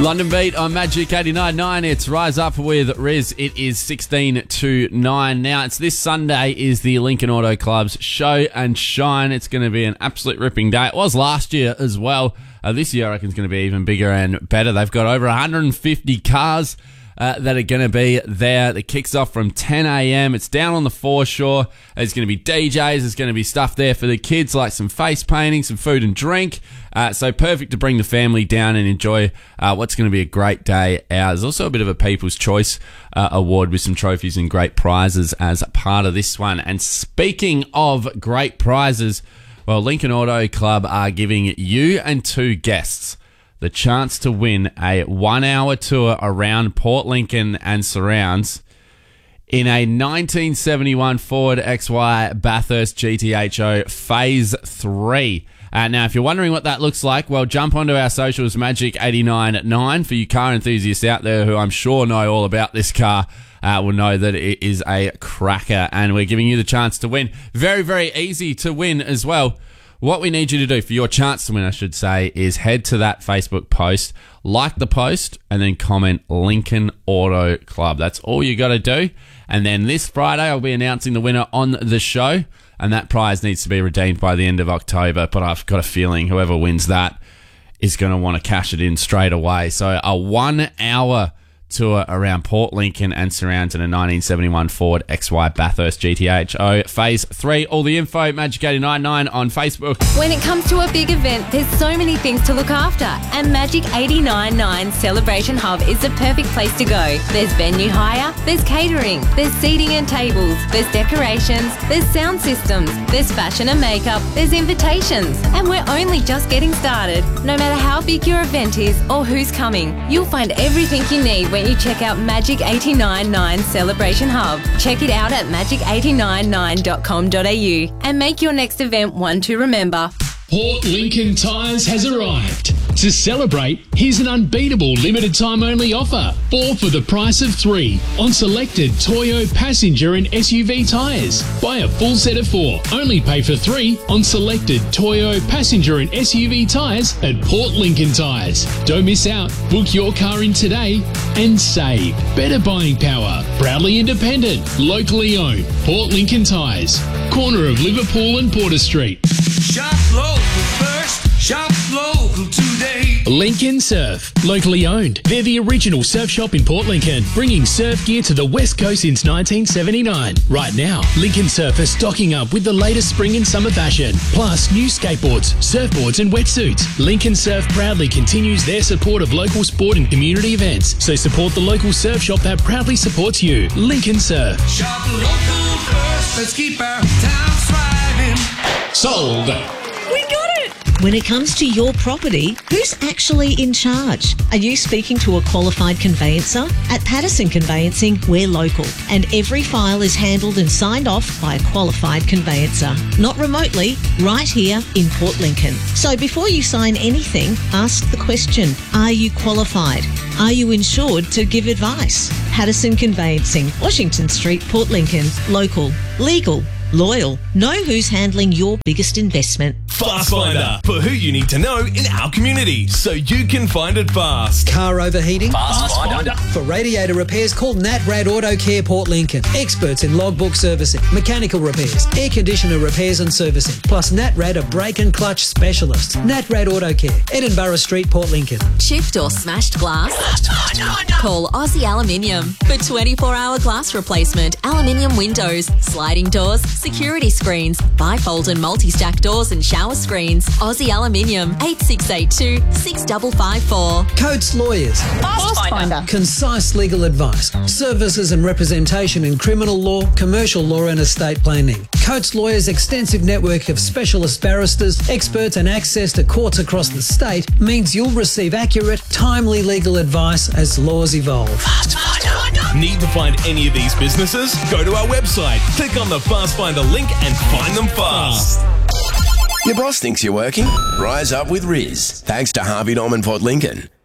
London Beat on Magic 89.9. It's Rise Up with Riz. It is 16 to 9. Now, it's this Sunday is the Lincoln Auto Club's Show and Shine. It's going to be an absolute ripping day. It was last year as well. This year, I reckon it's going to be even bigger and better. They've got over 150 cars that are going to be there. It kicks off from 10 a.m. It's down on the foreshore. There's going to be DJs. There's going to be stuff there for the kids, like some face painting, some food and drink. So perfect to bring the family down and enjoy what's going to be a great day out. There's also a bit of a People's Choice Award with some trophies and great prizes as part of this one. And speaking of great prizes, well, Lincoln Auto Club are giving you and two guests the chance to win a 1-hour tour around Port Lincoln and surrounds in a 1971 Ford XY Bathurst GTHO Phase 3. Now, if you're wondering what that looks like, well, jump onto our socials, Magic 89.9, for you car enthusiasts out there who I'm sure know all about this car. Will know that it is a cracker, and we're giving you the chance to win. Very, very easy to win as well. What we need you to do for your chance to win, I should say, is head to that Facebook post, like the post, and then comment Lincoln Auto Club. That's all you got to do. And then this Friday, I'll be announcing the winner on the show, and that prize needs to be redeemed by the end of October. But I've got a feeling whoever wins that is going to want to cash it in straight away. So a 1-hour tour around Port Lincoln and surrounds in a 1971 Ford XY Bathurst GTHO Phase 3. All the info, Magic 89.9 on Facebook. When it comes to a big event, there's so many things to look after, and Magic 89.9 Celebration Hub is the perfect place to go. There's venue hire, there's catering, there's seating and tables, there's decorations, there's sound systems, there's fashion and makeup, there's invitations, and we're only just getting started. No matter how big your event is or who's coming, you'll find everything you need when you check out Magic 89.9 Celebration Hub. Check it out at magic899.com.au and make your next event one to remember. Port Lincoln Tyres has arrived. To celebrate, here's an unbeatable limited time only offer. 4 for the price of 3 on selected Toyo passenger and SUV tyres. Buy a full set of 4, only pay for 3 on selected Toyo passenger and SUV tyres at Port Lincoln Tyres. Don't miss out. Book your car in today and save. Better buying power. Proudly independent. Locally owned. Port Lincoln Tyres. Corner of Liverpool and Porter Street. Shop local first, shop local today. Lincoln Surf, locally owned. They're the original surf shop in Port Lincoln, bringing surf gear to the West Coast since 1979. Right now, Lincoln Surf are stocking up with the latest spring and summer fashion, plus new skateboards, surfboards and wetsuits. Lincoln Surf proudly continues their support of local sport and community events, so support the local surf shop that proudly supports you. Lincoln Surf. Shop local first, let's keep our town thriving. Sold. We got it! When it comes to your property, who's actually in charge? Are you speaking to a qualified conveyancer? At Patterson Conveyancing, we're local, and every file is handled and signed off by a qualified conveyancer. Not remotely, right here in Port Lincoln. So before you sign anything, ask the question, are you qualified? Are you insured to give advice? Patterson Conveyancing, Washington Street, Port Lincoln. Local, legal, loyal. Know who's handling your biggest investment. Fast Finder, for who you need to know in our community, so you can find it fast. Car overheating? Fast Finder. For radiator repairs, call NatRad Auto Care Port Lincoln. Experts in logbook servicing, mechanical repairs, air conditioner repairs and servicing. Plus NatRad are brake and clutch specialists. NatRad Auto Care, Edinburgh Street, Port Lincoln. Chipped or smashed glass? Call Aussie Aluminium for 24-hour glass replacement, aluminium windows, sliding doors, security screens, bifold and multi-stack doors and shower screens. Aussie Aluminium, 8682 6554. Coates Lawyers. Fast Finder. Concise legal advice, services and representation in criminal law, commercial law and estate planning. Coates Lawyers' extensive network of specialist barristers, experts and access to courts across the state means you'll receive accurate, timely legal advice as laws evolve. Fast Finder. Need to find any of these businesses? Go to our website, click on the Fast Finder link and find them fast. Your boss thinks you're working? Rise up with Riz. Thanks to Harvey Norman Port Lincoln.